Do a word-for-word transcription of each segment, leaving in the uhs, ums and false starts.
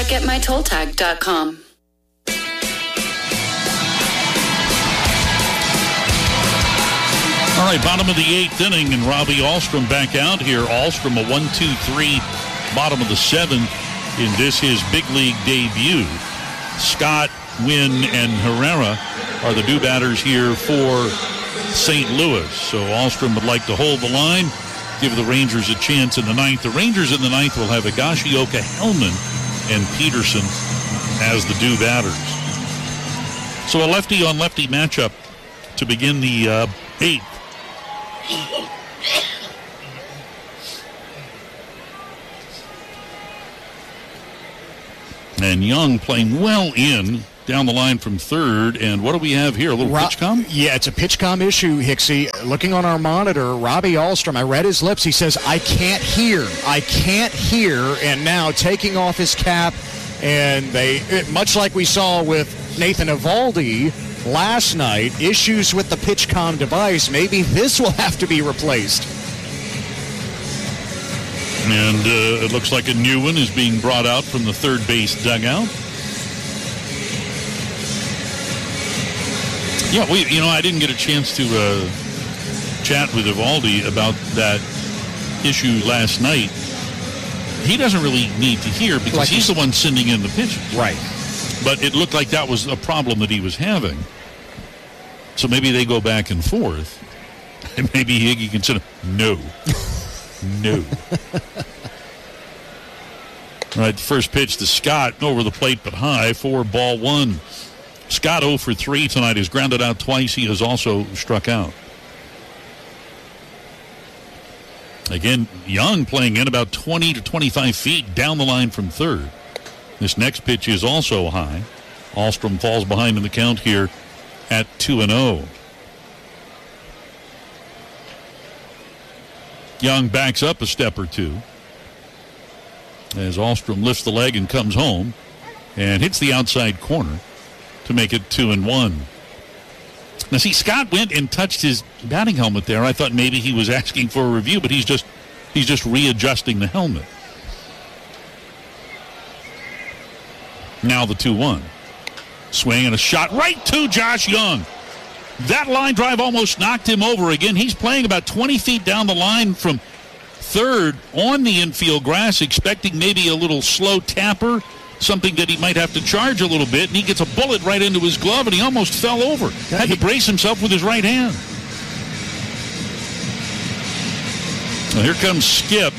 at get my toll tag dot com. All right, bottom of the eighth inning, and Robbie Ahlstrom back out here. Ahlstrom a one two three, bottom of the seventh in this his big league debut. Scott, Wynn, and Herrera are the new batters here for Saint Louis. So Ahlstrom would like to hold the line, give the Rangers a chance in the ninth. The Rangers in the ninth will have Higashioka, Hellman, and Peterson as the new batters. So a lefty-on-lefty matchup to begin the uh, eighth. And Young playing well in down the line from third. And what do we have here? A little Ro- pitch com? Yeah, it's a pitch com issue, Hicksy. Looking on our monitor, Robbie Ahlstrom, I read his lips. He says, I can't hear. I can't hear. And now taking off his cap. And they, much like we saw with Nathan Eovaldi last night, issues with the pitch com device. Maybe this will have to be replaced. And uh, it looks like a new one is being brought out from the third base dugout. Yeah, we, you know, I didn't get a chance to uh, chat with Eovaldi about that issue last night. He doesn't really need to hear because like he's the one sending in the pitches. Right. But it looked like that was a problem that he was having. So maybe they go back and forth. And maybe Higgy can say, no. No. All right, the first pitch to Scott, over the plate but high, for ball one. Scott oh for three tonight. He's grounded out twice. He has also struck out. Again, Young playing in about twenty to twenty-five feet down the line from third. This next pitch is also high. Ahlstrom falls behind in the count here at two and oh. Young backs up a step or two as Ahlstrom lifts the leg and comes home and hits the outside corner to make it two and one. Now, see, Scott went and touched his batting helmet there. I thought maybe he was asking for a review, but he's just he's just readjusting the helmet. Now the two one. Swing and a shot right to Josh Young. That line drive almost knocked him over again. He's playing about twenty feet down the line from third on the infield grass, expecting maybe a little slow tapper, something that he might have to charge a little bit, and he gets a bullet right into his glove, and he almost fell over. Had to brace himself with his right hand. Well, here comes Skip,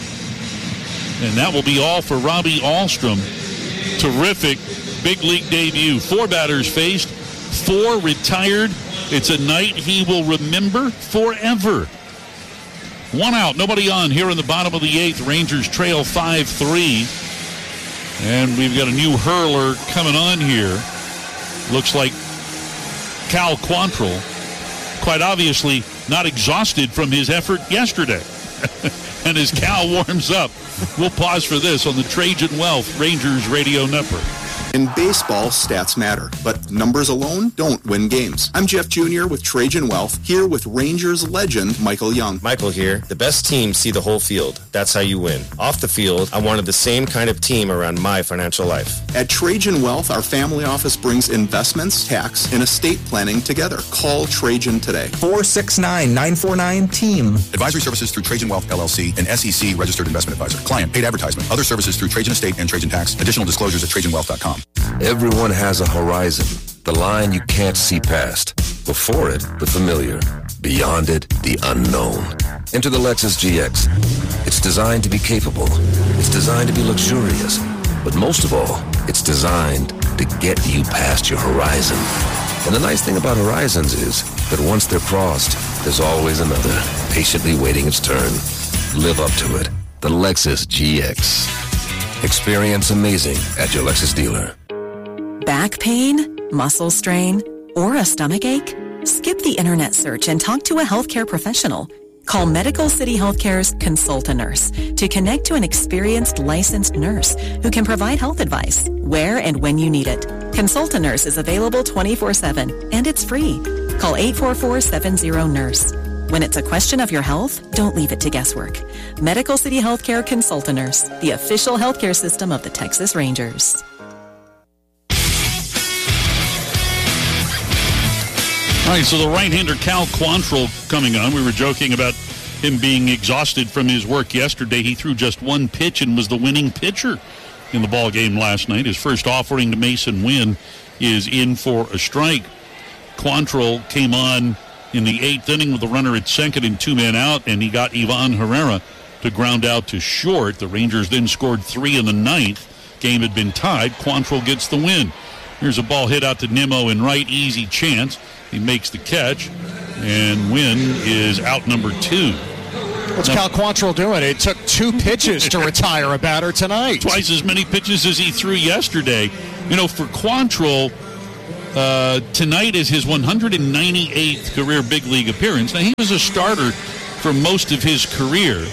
and that will be all for Robbie Ahlstrom. Terrific big league debut. Four batters faced, four retired. It's a night he will remember forever. One out, nobody on here in the bottom of the eighth. Rangers trail five three. And we've got a new hurler coming on here. Looks like Cal Quantrill. Quite obviously not exhausted from his effort yesterday. And as Cal warms up, we'll pause for this on the Trajan Wealth Rangers Radio Network. In baseball, stats matter, but numbers alone don't win games. I'm Jeff Junior with Trajan Wealth, here with Rangers legend Michael Young. Michael here. The best teams see the whole field. That's how you win. Off the field, I wanted the same kind of team around my financial life. At Trajan Wealth, our family office brings investments, tax, and estate planning together. Call Trajan today. four six nine, nine four nine, team. Advisory services through Trajan Wealth, L L C, an S E C registered investment advisor. Client paid advertisement. Other services through Trajan Estate and Trajan Tax. Additional disclosures at trajan wealth dot com. Everyone has a horizon, the line you can't see past. Before it, the familiar. Beyond it, the unknown. Enter the Lexus G X. It's designed to be capable. It's designed to be luxurious. But most of all, it's designed to get you past your horizon. And the nice thing about horizons is that once they're crossed, there's always another, patiently waiting its turn. Live up to it. The Lexus G X. Experience amazing at your Lexus dealer. Back pain, muscle strain, or a stomach ache? Skip the internet search and talk to a healthcare professional. Call Medical City Healthcare's Consult-A-Nurse to connect to an experienced licensed nurse who can provide health advice where and when you need it. Consult-A-Nurse is available twenty-four seven and it's free. Call eight four four, seven zero, nurse. When it's a question of your health, don't leave it to guesswork. Medical City Healthcare Consultants, the official healthcare system of the Texas Rangers. All right, so the right-hander Cal Quantrill coming on. We were joking about him being exhausted from his work yesterday. He threw just one pitch and was the winning pitcher in the ball game last night. His first offering to Mason Wynn is in for a strike. Quantrill came on in the eighth inning with a runner at second and two men out, and he got Ivan Herrera to ground out to short. The Rangers then scored three in the ninth. Game had been tied. Quantrill gets the win. Here's a ball hit out to Nimmo in right, easy chance. He makes the catch, and Wynn is out number two. What's now, Cal Quantrill doing? It took two pitches to retire a batter tonight. Twice as many pitches as he threw yesterday. You know, for Quantrill, uh, tonight is his one hundred ninety-eighth career big league appearance. Now, he was a starter for most of his career,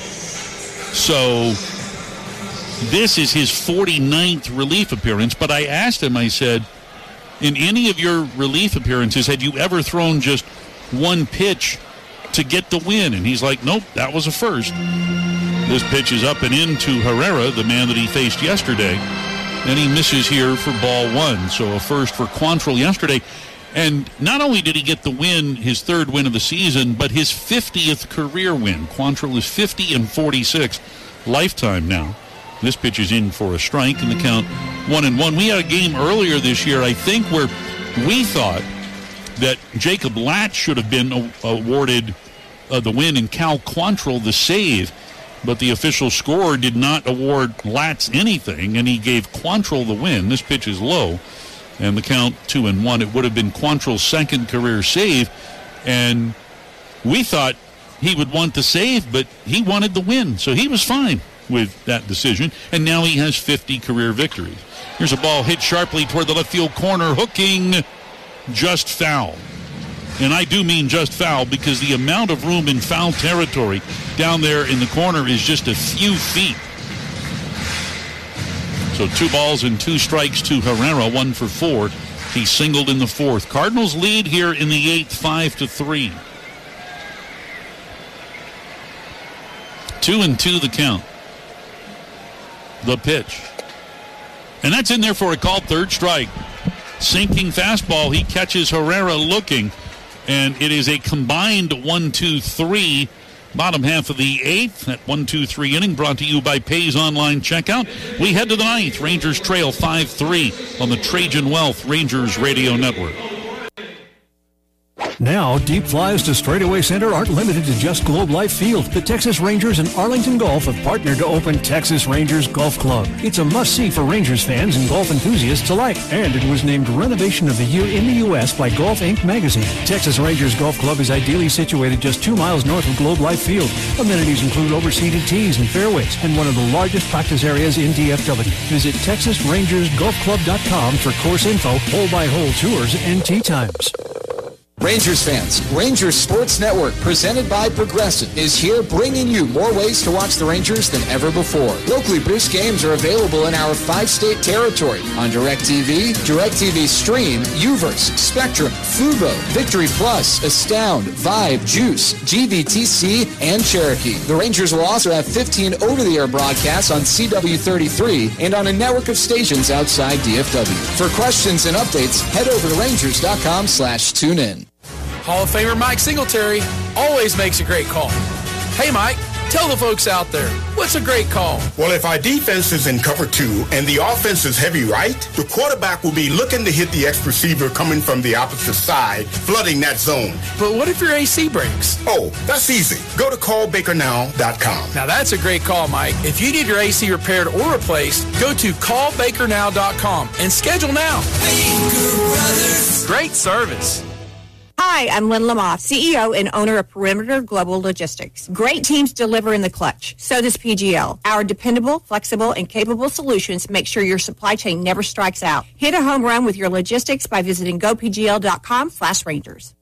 so this is his forty-ninth relief appearance. But I asked him, I said, in any of your relief appearances, had you ever thrown just one pitch to get the win? And he's like, nope, that was a first. This pitch is up and into Herrera, the man that he faced yesterday, and he misses here for ball one. So a first for Quantrill yesterday. And not only did he get the win, his third win of the season, but his fiftieth career win. Quantrill is fifty and forty-six lifetime now. This pitch is in for a strike, and the count one and one. We had a game earlier this year, I think, where we thought that Jacob Latz should have been awarded uh, the win and Cal Quantrill the save, but the official score did not award Latz anything, and he gave Quantrill the win. This pitch is low, and the count two and one. It would have been Quantrill's second career save, and we thought he would want the save, but he wanted the win, so he was fine with that decision, and now he has fifty career victories. Here's a ball hit sharply toward the left field corner, hooking, just foul. And I do mean just foul, because the amount of room in foul territory down there in the corner is just a few feet. So two balls and two strikes to Herrera, one for four. He singled in the fourth. Cardinals lead here in the eighth, five to three. Two and two the count. The pitch. And that's in there for a called third strike. Sinking fastball. He catches Herrera looking. And it is a combined one two three. Bottom half of the eighth. That one two three inning brought to you by Pays Online Checkout. We head to the ninth. Rangers trail five three on the Trajan Wealth Rangers Radio Network. Now, deep flies to Straightaway Center aren't limited to just Globe Life Field. The Texas Rangers and Arlington Golf have partnered to open Texas Rangers Golf Club. It's a must-see for Rangers fans and golf enthusiasts alike, and it was named Renovation of the Year in the U S by Golf Inc magazine. Texas Rangers Golf Club is ideally situated just two miles north of Globe Life Field. Amenities include overseated tees and fairways, and one of the largest practice areas in D F W. Visit Texas Rangers Golf Club dot com for course info, hole-by-hole tours, and tee times. Rangers fans, Rangers Sports Network, presented by Progressive, is here bringing you more ways to watch the Rangers than ever before. Locally produced games are available in our five-state territory on DirecTV, DirecTV Stream, Uverse, Spectrum, Fubo, Victory Plus, Astound, Vibe, Juice, G V T C, and Cherokee. The Rangers will also have fifteen over-the-air broadcasts on C W thirty-three and on a network of stations outside D F W. For questions and updates, head over to Rangers dot com slash tune in. Hall of Famer Mike Singletary always makes a great call. Hey, Mike, tell the folks out there, what's a great call? Well, if our defense is in cover two and the offense is heavy right, the quarterback will be looking to hit the X receiver coming from the opposite side, flooding that zone. But what if your A C breaks? Oh, that's easy. Go to call baker now dot com. Now, that's a great call, Mike. If you need your A C repaired or replaced, go to call baker now dot com and schedule now. Baker Brothers. Great service. Hi, I'm Lynn Lamothe, C E O and owner of Perimeter Global Logistics. Great teams deliver in the clutch. So does P G L. Our dependable, flexible, and capable solutions make sure your supply chain never strikes out. Hit a home run with your logistics by visiting go p g l dot com slash Rangers.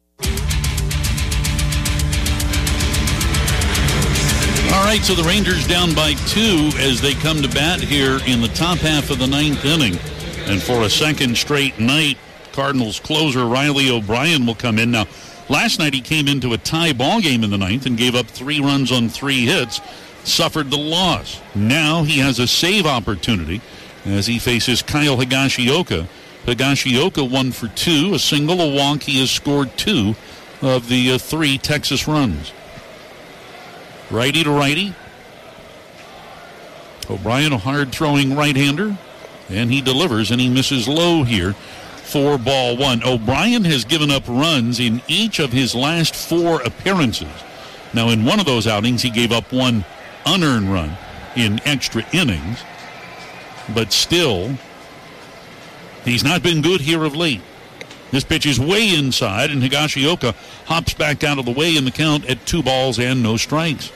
All right, so the Rangers down by two as they come to bat here in the top half of the ninth inning. And for a second straight night, Cardinals closer Riley O'Brien will come in. Now, Last night he came into a tie ball game in the ninth and gave up three runs on three hits, suffered the loss. Now he has a save opportunity as he faces Kyle Higashioka. Higashioka one for two, a single, a walk. He has scored two of the uh, three Texas runs. Righty to righty. O'Brien, a hard-throwing right-hander, and he delivers, and he misses low here for ball one. O'Brien has given up runs in each of his last four appearances. Now, in one of those outings, he gave up one unearned run in extra innings, but still, he's not been good here of late. This pitch is way inside, and Higashioka hops back out of the way in the count at two balls and no strikes.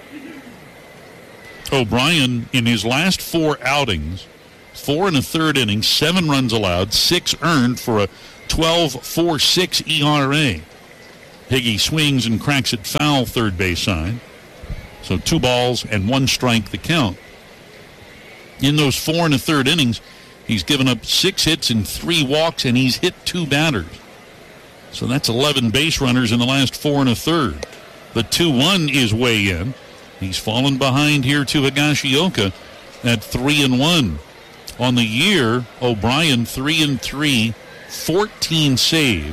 O'Brien, in his last four outings, four and a third innings, seven runs allowed, six earned for a twelve four six E R A. Higgy swings and cracks it foul third base side. So two balls and one strike the count. In those four and a third innings, he's given up six hits and three walks, and he's hit two batters. So that's eleven base runners in the last four and a third. The two one is way in. He's fallen behind here to Higashioka at three and one. On the year, O'Brien three and three, fourteen saves.